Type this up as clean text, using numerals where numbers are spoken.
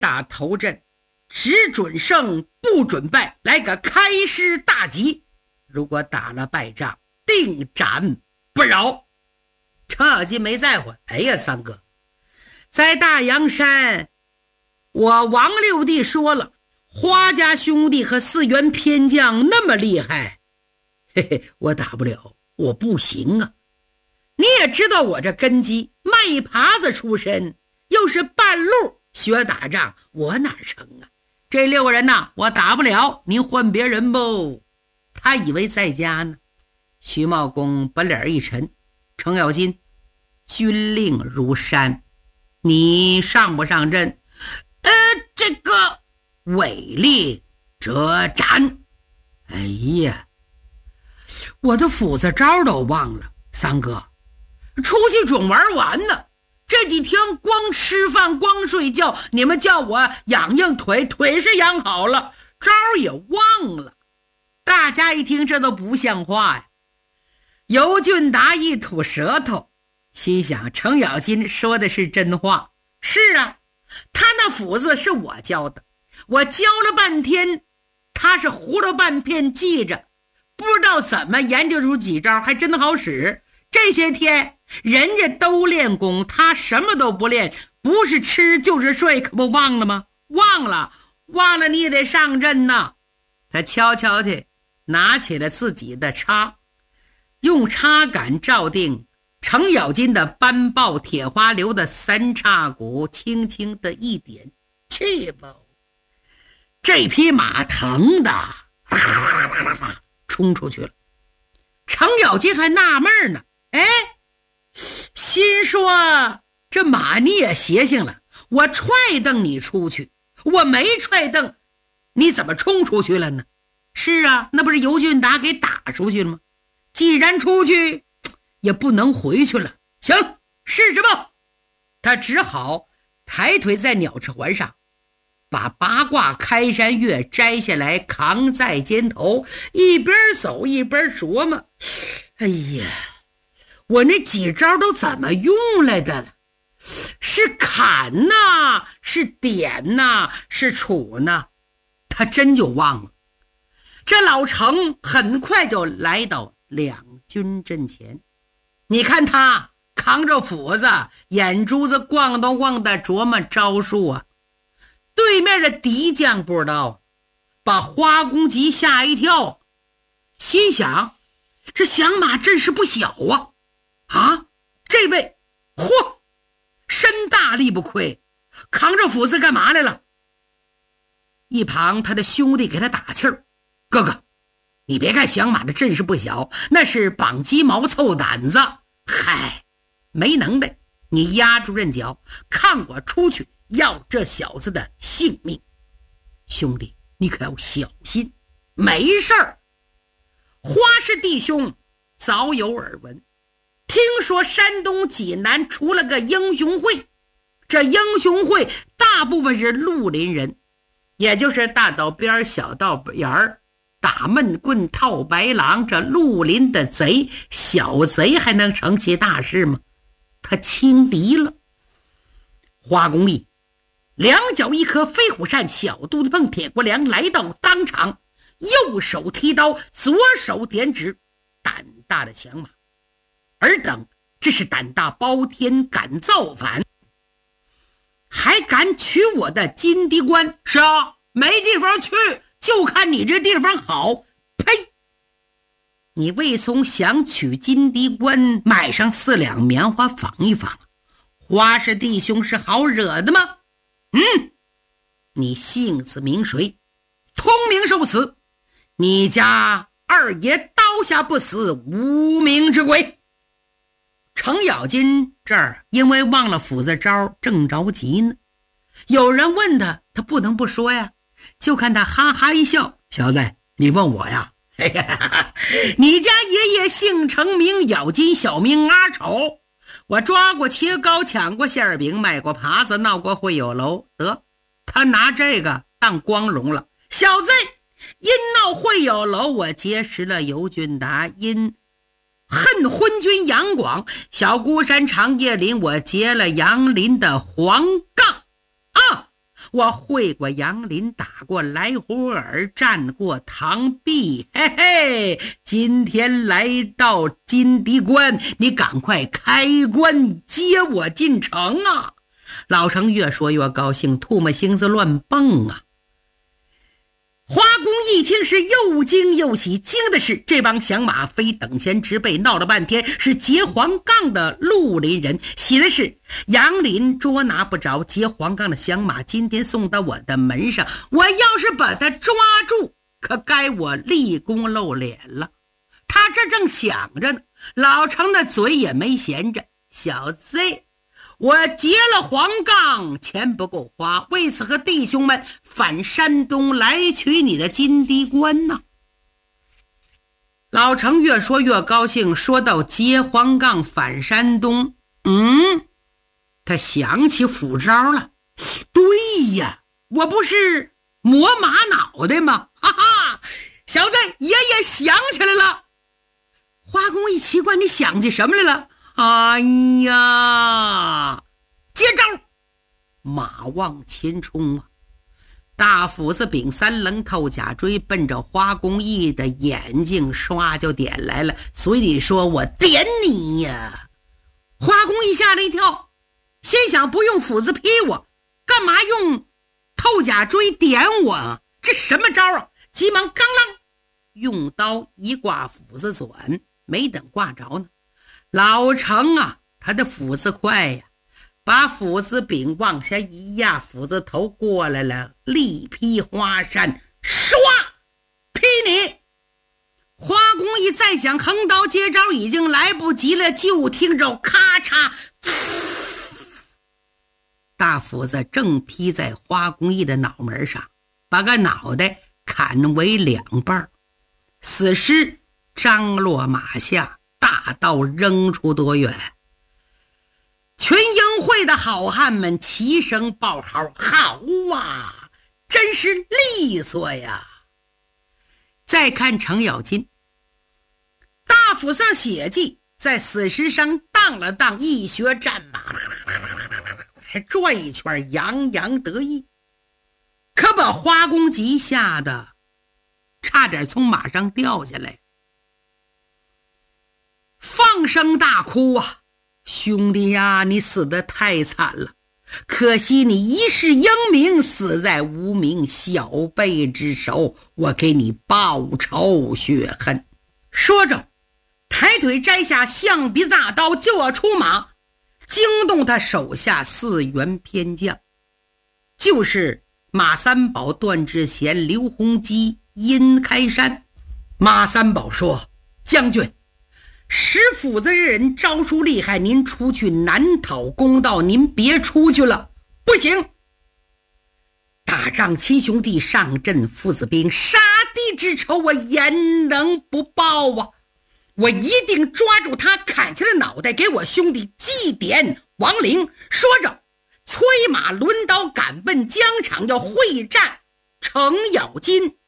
打头阵，只准胜不准败，来个开师大吉。如果打了败仗，定斩不饶。程咬金没在乎，哎呀，三哥，在大阳山，我王六弟说了，花家兄弟和四员偏将那么厉害，嘿嘿，我打不了，我不行啊。你也知道我这根基，卖耙子出身，又是半路学打仗，我哪成啊？这6个人呐，我打不了，您换别人不？他以为在家呢。徐茂公把脸一沉，程咬金，军令如山，你上不上阵？这个违令者斩。哎呀，我的斧子招都忘了，三哥，出去准玩完呢。这几天光吃饭光睡觉，你们叫我养养腿，腿是养好了，招也忘了。大家一听这都不像话呀。尤俊达一吐舌头，心想程咬金说的是真话。是啊，他那斧子是我教的，我教了半天，他是糊了半片记着，不知道怎么研究出几招，还真好使。这些天人家都练功，他什么都不练，不是吃就是睡，可不忘了吗？忘了你也得上阵呢。他悄悄地拿起了自己的叉，用叉杆照定程咬金的班豹铁花流的3叉骨，轻轻的一点，去吧！这匹马疼的冲出去了。程咬金还纳闷呢，心说这马你也邪性了，我踹蹬你出去，我没踹蹬，你怎么冲出去了呢？是啊，那不是尤俊达给打出去了吗？既然出去也不能回去了，行，试试吧。他只好抬腿在鸟翅环上，把八卦开山月摘下来扛在肩头，一边走一边琢磨，哎呀，我那几招都怎么用来的了？是砍呐，是点呐，是杵呢？他真就忘了。这老程很快就来到两军阵前，你看他扛着斧子，眼珠子咣当咣的琢磨招数啊。对面的敌将不知道，把花公吉吓一跳，心想这响马阵势不小啊！这位嚯，身大力不亏，扛着斧子干嘛来了？一旁他的兄弟给他打气儿，哥哥，你别看响马的阵势不小，那是绑鸡毛凑胆子，嗨，没能耐，你压住阵脚，看我出去要这小子的性命。兄弟，你可要小心。没事儿，花氏弟兄早有耳闻，听说山东济南出了个英雄会，这英雄会大部分是绿林人，也就是大道边小道沿打闷棍套白狼，这绿林的贼小贼还能成其大事吗？他轻敌了。花公义两脚一颗飞虎扇，小肚子碰铁锅梁，来到当场，右手提刀，左手点指，胆大的响马，尔等这是胆大包天，敢造反，还敢取我的金堤关？是啊，没地方去，就看你这地方好。呸！你魏松想取金堤关，买上4两棉花纺一纺，花氏弟兄是好惹的吗？你姓子名谁？通名受死！你家二爷刀下不死，无名之鬼！程咬金这儿因为忘了斧子招，正着急呢。有人问他，他不能不说呀，就看他哈哈一笑，小子，你问我呀？你家爷爷姓程名咬金，小名阿丑，我抓过切糕，抢过馅饼，卖过耙子，闹过会友楼，得他拿这个当光荣了。小子，因闹会友楼，我结识了尤俊达；因恨昏君杨广，小孤山长叶林，我结了杨林的黄杠啊！ 我会过杨林，打过来胡尔，战过唐壁，嘿嘿，今天来到金堤关，你赶快开关接我进城啊！老程越说越高兴，唾沫星子乱蹦啊。花公一听是又惊又喜，惊的是这帮响马非等闲之辈，闹了半天是截黄杠的绿林人；喜的是杨林捉拿不着截黄杠的响马，今天送到我的门上，我要是把他抓住，可该我立功露脸了。他这正想着呢，老程的嘴也没闲着，小子，我截了黄杠，钱不够花，为此和弟兄们返山东来取你的金堤关呢。老程越说越高兴，说到截黄杠返山东，他想起府招了。对呀，我不是磨马脑袋吗？哈哈，小子，爷爷想起来了。花公一奇怪，你想起什么来了？哎呀，接招！马往前冲啊！大斧子柄三棱透甲锥，奔着花公义的眼睛刷就点来了，嘴里说：“我点你呀！”花公义吓了一跳，心想：不用斧子劈我，干嘛用透甲锥点我啊？这什么招啊？急忙刚啷用刀一挂斧子转，没等挂着呢，老程啊，他的斧子快呀，把斧子柄往下一压，斧子头过来了，力劈花山，唰劈你！花公义再想横刀接招已经来不及了，就听着咔嚓，大斧子正劈在花公义的脑门上，把个脑袋砍为两半，死尸张落马下，大刀扔出多远。群英会的好汉们齐声报号：好啊，真是利索呀！再看程咬金，大斧上血迹在死尸上荡了荡，一学战马还转一圈，洋洋得意，可把花公吉吓得差点从马上掉下来，放声大哭啊！兄弟呀，你死得太惨了，可惜你一世英名，死在无名小辈之手，我给你报仇雪恨。说着抬腿摘下象鼻大刀就要出马，惊动他手下4员偏将，就是马三宝、段志贤、刘洪基、殷开山。马三宝说：将军，石斧子人招数厉害，您出去难讨公道，您别出去了。不行，打仗亲兄弟，上阵父子兵，杀弟之仇我焉能不报啊！我一定抓住他，砍下了脑袋，给我兄弟祭奠亡灵。说着催马抡刀赶奔疆场，要会战程咬金。